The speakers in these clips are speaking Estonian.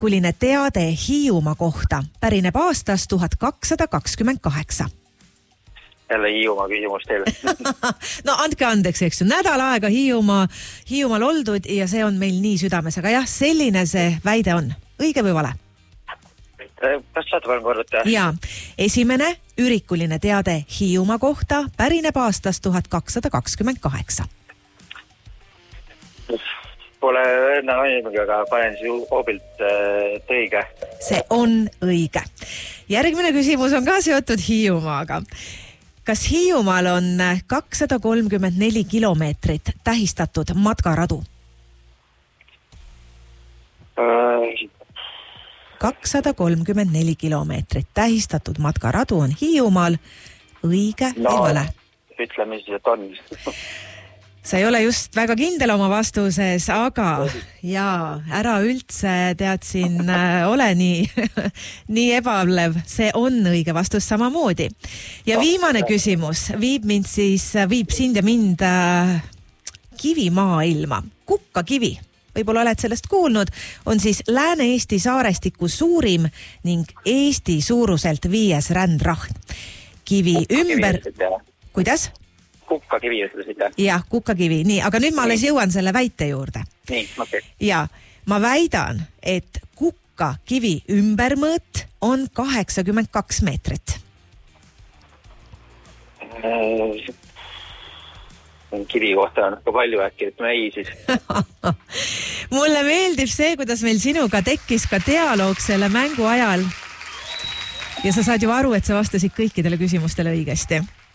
ürikuline teade Hiiumaa kohta pärineb aastast 1228. Jälle Hiiumaa küsimus teile. No andke andeks, eks ju. Nädal aega Hiiumaal oldud ja see on meil nii südames. Aga jah, selline see väide on. Õige või vale? Kas saate palun korrata? Ja, esimene ürikuline teade Hiiumaa kohta pärineb aastast 1228. Pole enne ainimegi, aga panen siis hoobilt õige. See on õige. Järgmine küsimus on ka seotud Hiiumaaga. Kas Hiiumaal on 234 kilomeetrit tähistatud matkaradu? 234 kilomeetrit tähistatud matkaradu on Hiiumaal. Õige või vale? Ütleme siis, et on. Sa ei ole just väga kindel oma vastuses, aga jaa, ära üldse tead siin ole nii ebaõlev. See on õige vastus samamoodi. Ja viimane küsimus viib sind ja mind kivimaailma. Kukkakivi, võib-olla oled sellest kuulnud, on siis Lääne-Eesti saarestiku suurim ning Eesti suuruselt 5. rändrahn. Kivi ümber... Kuidas? Kukkakivi ütlesite. Jah, kukkakivi. Nii, aga nüüd ma alles jõuan selle väite juurde. Nii, okei. Ja ma väidan, et kukkakivi ümbermõõt on 82 meetrit. Kivi kohta on ka palju äkki, ütleme ei siis. Mulle meeldib see, kuidas meil sinuga tekkis ka dialoog selle mängu ajal. Ja sa saad ju aru, et sa vastasid kõikidele küsimustele õigesti.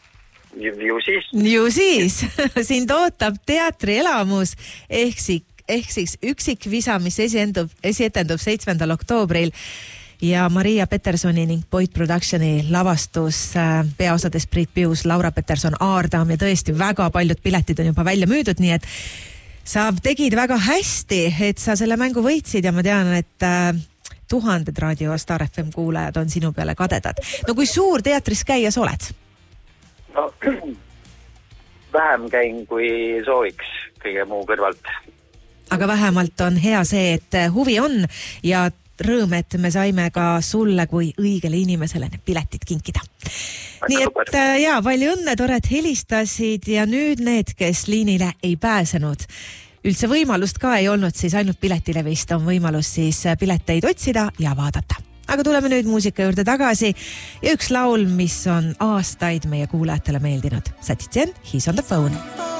Ju siis. Sind ootab teatrielamus ehk siis üksikvisa, mis esietendub 7. oktoobril ja Maria Petersoni ning Boyd Productioni lavastus peaosades Priit Pius, Laura Peterson, Aardam ja tõesti väga paljud piletid on juba välja müüdud, nii et sa tegid väga hästi, et sa selle mängu võitsid ja ma tean, et 1000 Raadio Star FM kuulajad on sinu peale kadedad. No kui suur teatris käies oled? No, vähem käin kui sooviks kõige muu kõrvalt. Aga vähemalt on hea see, et huvi on ja rõõm, et me saime ka sulle kui õigele inimesele need piletid kinkida. Nii et jaa, palju õnne, tore, et helistasid ja nüüd need, kes liinile ei pääsenud. Üldse võimalust ka ei olnud, siis ainult piletilevist on võimalus siis pileteid otsida ja vaadata. Aga tuleme nüüd muusika juurde tagasi ja üks laul, mis on aastaid meie kuulajatele meeldinud. Satitien, He's on the phone.